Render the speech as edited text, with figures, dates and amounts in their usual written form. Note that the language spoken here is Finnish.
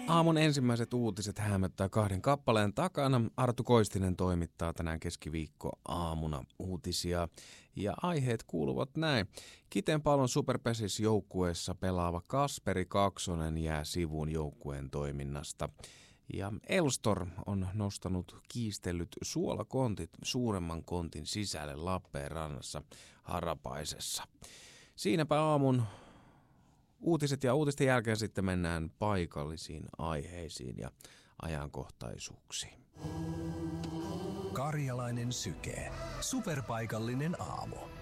Aamun ensimmäiset uutiset häämöttää 2 kappaleen takana. Arttu Koistinen toimittaa tänään keskiviikko aamuna uutisia. Ja aiheet kuuluvat näin. Kiteenpallon Superpesis-joukkueessa pelaava Kasperi Kaksonen jää sivuun joukkueen toiminnasta. Ja Elstor on nostanut kiistellyt suolakontit suuremman kontin sisälle Lappeenrannassa Harapaisessa. Siinäpä aamun uutiset ja uutisten jälkeen sitten mennään paikallisiin aiheisiin ja ajankohtaisuuksiin. Karjalainen syke. Superpaikallinen aamu.